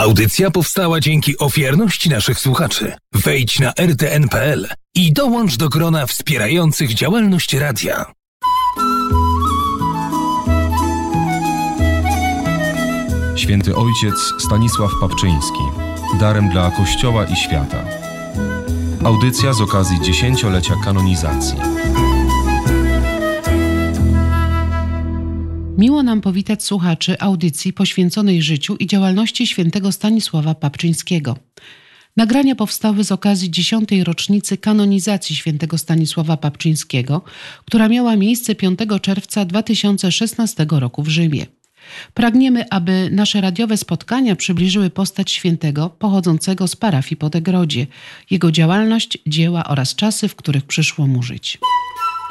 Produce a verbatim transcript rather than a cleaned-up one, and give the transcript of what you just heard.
Audycja powstała dzięki ofiarności naszych słuchaczy. Wejdź na r t n kropka p l i dołącz do grona wspierających działalność radia. Święty Ojciec Stanisław Papczyński. Darem dla Kościoła i świata. Audycja z okazji dziesięciolecia kanonizacji. Miło nam powitać słuchaczy audycji poświęconej życiu i działalności świętego Stanisława Papczyńskiego. Nagrania powstały z okazji dziesiątej rocznicy kanonizacji świętego Stanisława Papczyńskiego, która miała miejsce piątego czerwca dwa tysiące szesnastego roku w Rzymie. Pragniemy, aby nasze radiowe spotkania przybliżyły postać świętego pochodzącego z parafii Podegrodzie, jego działalność, dzieła oraz czasy, w których przyszło mu żyć.